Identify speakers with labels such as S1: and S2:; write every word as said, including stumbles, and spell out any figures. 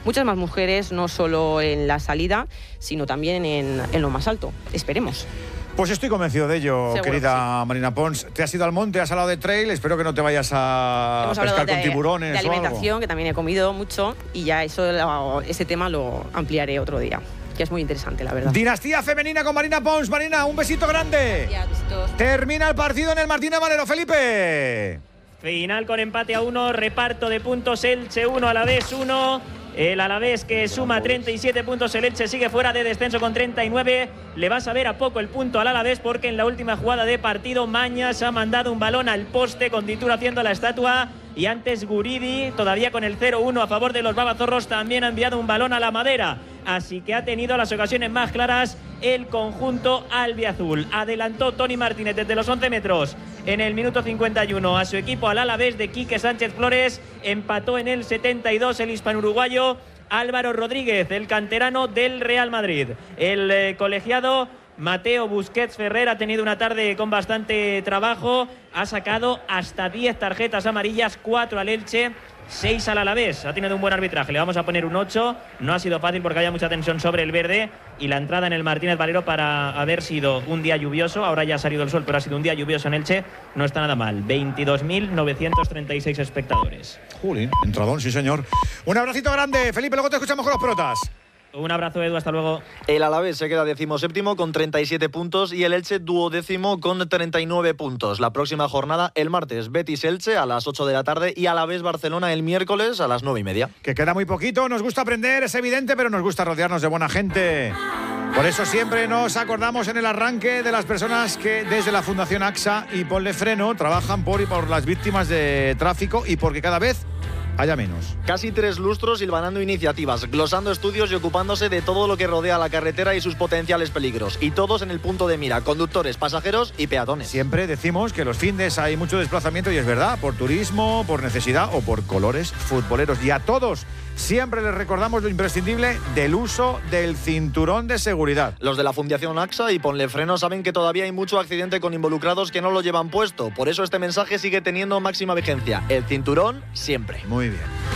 S1: muchas más mujeres, no solo en la salida, sino también en, en lo más alto. Esperemos.
S2: Pues estoy convencido de ello, seguro, querida sí. Marina Pons. Te has ido al monte, has hablado de trail, espero que no te vayas a
S1: Hemos
S2: pescar
S1: de,
S2: con tiburones
S1: de alimentación,
S2: o algo.
S1: Que también he comido mucho, y ya eso, ese tema lo ampliaré otro día, que es muy interesante, la verdad.
S2: Dinastía femenina con Marina Pons. Marina, un besito grande.
S1: Gracias,
S2: termina el partido en el Martínez Valero. Felipe.
S3: Final con empate a uno, reparto de puntos, Elche uno, Alavés uno. El Alavés que suma treinta y siete puntos, el Elche sigue fuera de descenso con treinta y nueve. Le va a saber a poco el punto al Alavés porque en la última jugada de partido Mañas ha mandado un balón al poste con Dituro haciendo la estatua. Y antes Guridi, todavía con el cero uno a favor de los babazorros, también ha enviado un balón a la madera. Así que ha tenido las ocasiones más claras el conjunto albiazul. Adelantó Toni Martínez desde los once metros en el minuto cincuenta y uno a su equipo, al Alavés de Quique Sánchez Flores. Empató en el setenta y dos el hispano-uruguayo Álvaro Rodríguez, el canterano del Real Madrid. El eh, colegiado Mateo Busquets Ferrer ha tenido una tarde con bastante trabajo. Ha sacado hasta diez tarjetas amarillas, cuatro al Elche, seis al Alavés. Ha tenido un buen arbitraje, le vamos a poner un ocho. No ha sido fácil porque había mucha tensión sobre el verde. Y la entrada en el Martínez Valero, para haber sido un día lluvioso, ahora ya ha salido el sol, pero ha sido un día lluvioso en Elche, no está nada mal. veintidós mil novecientos treinta y seis espectadores.
S2: Jolín, entradón, sí señor. Un abracito grande, Felipe, luego te escuchamos con los protas.
S3: Un abrazo, Edu, hasta luego.
S4: El Alavés se queda decimoséptimo con treinta y siete puntos y el Elche duodécimo con treinta y nueve puntos. La próxima jornada el martes, Betis-Elche a las ocho de la tarde y Alavés-Barcelona el miércoles a las nueve y media.
S2: Que queda muy poquito, nos gusta aprender, es evidente, pero nos gusta rodearnos de buena gente. Por eso siempre nos acordamos en el arranque de las personas que desde la Fundación AXA y Ponle Freno trabajan por y por las víctimas de tráfico y porque cada vez haya menos.
S4: Casi tres lustros hilvanando iniciativas, glosando estudios y ocupándose de todo lo que rodea la carretera y sus potenciales peligros. Y todos en el punto de mira, conductores, pasajeros y peatones.
S2: Siempre decimos que los findes hay mucho desplazamiento y es verdad, por turismo, por necesidad o por colores futboleros. Y a todos siempre les recordamos lo imprescindible del uso del cinturón de seguridad.
S4: Los de la Fundación AXA y Ponle Freno saben que todavía hay mucho accidente con involucrados que no lo llevan puesto. Por eso este mensaje sigue teniendo máxima vigencia. El cinturón siempre.
S2: Muy bien.